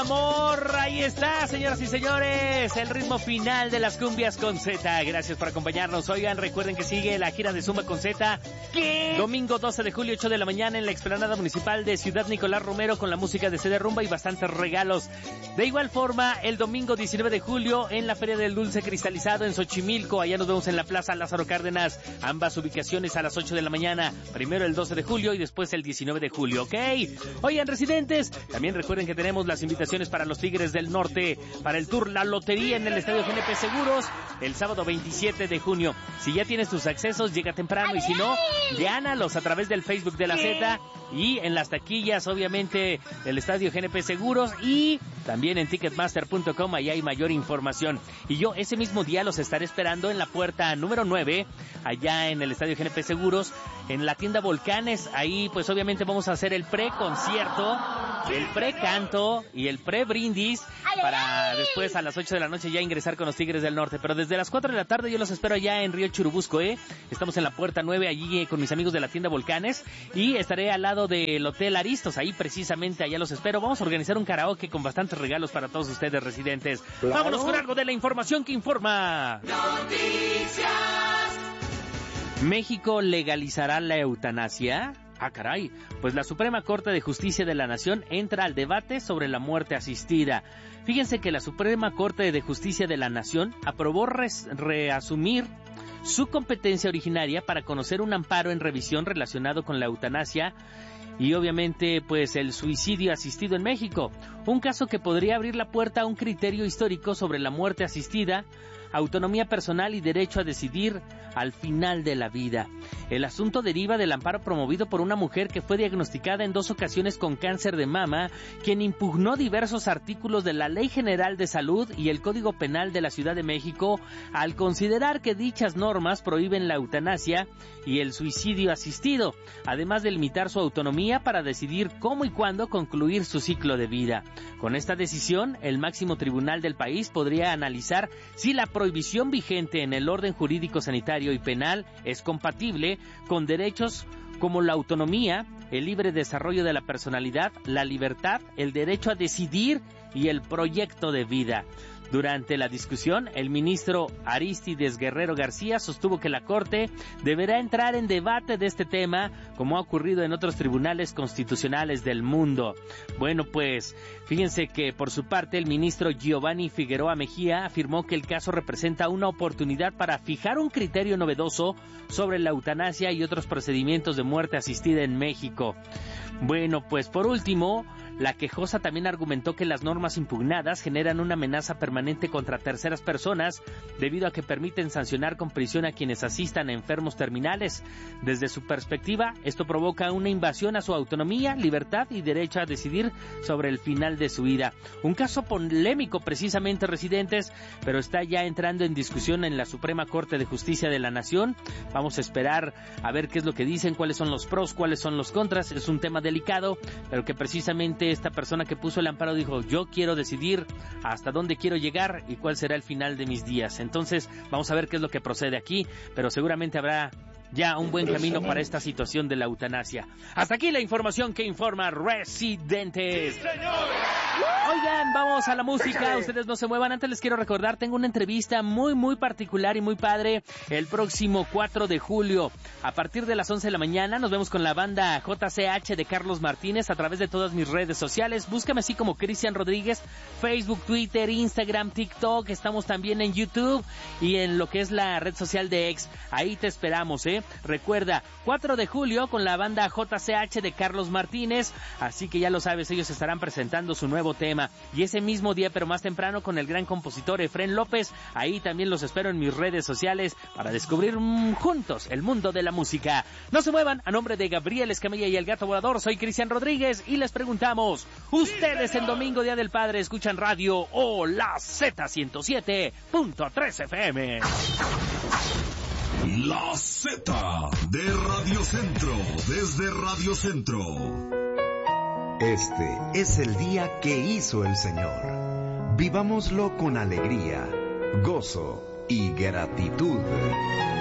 amor. Ahí está, señoras y señores, el ritmo final de las cumbias con Z. Gracias por acompañarnos. Oigan, recuerden que sigue la gira de Zumba con Z. ¿Qué? Domingo 12 de julio, 8 de la mañana, en la explanada municipal de Ciudad Nicolás Romero, con la música de CD Rumba y bastantes regalos. De igual forma, el domingo 19 de julio, en la Feria del Dulce Cristalizado en Xochimilco. Allá nos vemos en la Plaza Lázaro Cárdenas. Ambas ubicaciones a las 8 de la mañana. Primero el 12 de julio y después el 19 de julio, ¿ok? Oigan, residentes, también recuerden que tenemos las invitaciones para los Tigres del Norte, para el tour La Lotería en el Estadio GNP Seguros, el sábado 27 de junio. Si ya tienes tus accesos, llega temprano, y si no, gánalos a través del Facebook de la Z y en las taquillas, obviamente, del Estadio GNP Seguros, y también en Ticketmaster.com, ahí hay mayor información. Y yo ese mismo día los estaré esperando en la puerta número 9, allá en el Estadio GNP Seguros, en la tienda Volcanes. Ahí pues obviamente vamos a hacer el pre-concierto, el pre-canto y el pre-brindis, para después a las 8 de la noche ya ingresar con los Tigres del Norte. Pero desde las 4 de la tarde yo los espero allá en Río Churubusco, Estamos en la puerta 9, allí con mis amigos de la tienda Volcanes, y estaré al lado del Hotel Aristos, ahí precisamente allá los espero. Vamos a organizar un karaoke con bastantes regalos para todos ustedes, residentes. Claro. Vámonos con algo de la información que informa. Noticias. ¿México legalizará la eutanasia? Ah, caray, pues la Suprema Corte de Justicia de la Nación entra al debate sobre la muerte asistida. Fíjense que la Suprema Corte de Justicia de la Nación aprobó reasumir su competencia originaria para conocer un amparo en revisión relacionado con la eutanasia y obviamente pues el suicidio asistido en México, un caso que podría abrir la puerta a un criterio histórico sobre la muerte asistida, autonomía personal y derecho a decidir al final de la vida. El asunto deriva del amparo promovido por una mujer que fue diagnosticada en 2 ocasiones con cáncer de mama, quien impugnó diversos artículos de la Ley General de Salud y el Código Penal de la Ciudad de México al considerar que dichas normas prohíben la eutanasia y el suicidio asistido, además de limitar su autonomía para decidir cómo y cuándo concluir su ciclo de vida. Con esta decisión, el máximo tribunal del país podría analizar si la prohibición vigente en el orden jurídico sanitario y penal es compatible con derechos como la autonomía, el libre desarrollo de la personalidad, la libertad, el derecho a decidir y el proyecto de vida. Durante la discusión, el ministro Arístides Guerrero García sostuvo que la Corte deberá entrar en debate de este tema, como ha ocurrido en otros tribunales constitucionales del mundo. Bueno, pues, fíjense que por su parte el ministro Giovanni Figueroa Mejía afirmó que el caso representa una oportunidad para fijar un criterio novedoso sobre la eutanasia y otros procedimientos de muerte asistida en México. Bueno, pues por último, la quejosa también argumentó que las normas impugnadas generan una amenaza permanente contra terceras personas debido a que permiten sancionar con prisión a quienes asistan a enfermos terminales. Desde su perspectiva, esto provoca una invasión a su autonomía, libertad y derecho a decidir sobre el final de su vida. Un caso polémico precisamente, residentes, pero está ya entrando en discusión en la Suprema Corte de Justicia de la Nación. Vamos a esperar a ver qué es lo que dicen, cuáles son los pros, cuáles son los contras. Es un tema delicado, pero que precisamente esta persona que puso el amparo dijo: yo quiero decidir hasta dónde quiero llegar y cuál será el final de mis días. Entonces vamos a ver qué es lo que procede aquí, pero seguramente habrá ya un buen camino para esta situación de la eutanasia. Hasta aquí la información que informa Residentes. ¡Sí, oigan, vamos a la música, ustedes no se muevan. Antes les quiero recordar, tengo una entrevista muy particular y muy padre el próximo 4 de julio. A partir de las 11 de la mañana nos vemos con la banda JCH de Carlos Martínez a través de todas mis redes sociales. Búscame así como Cristian Rodríguez, Facebook, Twitter, Instagram, TikTok. Estamos también en YouTube y en lo que es la red social de X. Ahí te esperamos, Recuerda, 4 de julio con la banda JCH de Carlos Martínez. Así que ya lo sabes, ellos estarán presentando su nuevo tema. Y ese mismo día, pero más temprano, con el gran compositor Efrén López. Ahí también los espero en mis redes sociales para descubrir juntos el mundo de la música. No se muevan. A nombre de Gabriel Escamilla y el Gato Volador, soy Cristian Rodríguez y les preguntamos: ¿ustedes en domingo, Día del Padre, escuchan radio o la Z107.3 FM? La Z de Radio Centro, desde Radio Centro. Este es el día que hizo el Señor. Vivámoslo con alegría, gozo y gratitud.